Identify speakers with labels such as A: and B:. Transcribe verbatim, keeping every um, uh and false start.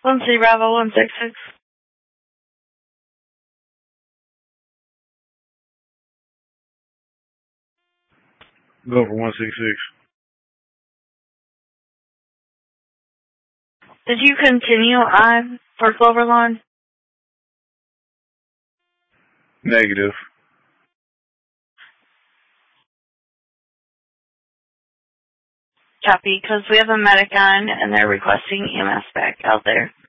A: one C Bravo one six six.
B: Go for one six six.
A: Did you continue on for Cloverlawn?
B: Negative.
A: Copy, because we have a medic on and they're requesting E M S back out there.